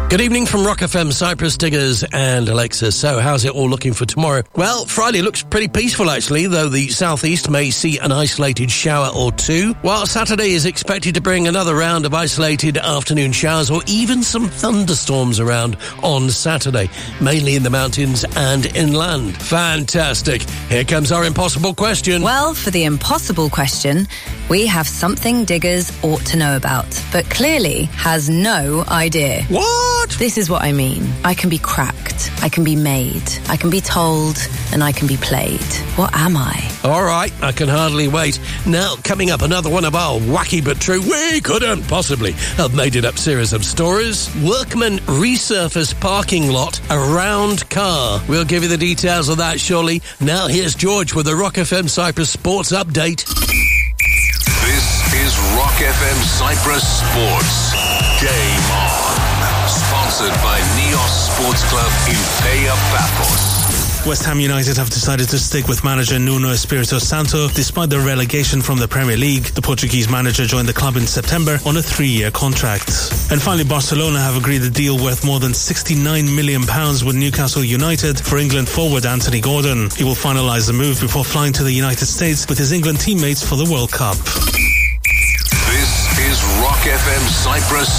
Good evening from Rock FM, Cyprus, Diggers and Alexa. So how's it all looking for tomorrow? Well, Friday looks pretty peaceful actually, though the southeast may see an isolated shower or two, while Saturday is expected to bring another round of isolated afternoon showers or even some thunderstorms around on Saturday, mainly in the mountains and inland. Fantastic. Here comes our impossible question. Well, for the impossible question, we have something Diggers ought to know about, but clearly has no idea. What? This is what I mean. I can be cracked, I can be made, I can be told, and I can be played. What am I? All right, I can hardly wait. Now, coming up, another one of our wacky but true, we couldn't possibly have made it up series of stories. Workmen resurface parking lot around car. We'll give you the details of that shortly. Now, here's George with the Rock FM Cyprus Sports Update. This is Rock FM Cyprus Sports. Game on. Sponsored by Neos Sports Club in Pea Paphos. West Ham United have decided to stick with manager Nuno Espirito Santo despite their relegation from the Premier League. The Portuguese manager joined the club in September on a 3-year contract. And finally, Barcelona have agreed a deal worth more than £69 million with Newcastle United for England forward Anthony Gordon. He will finalise the move before flying to the United States with his England teammates for the World Cup. This is Rock FM Cyprus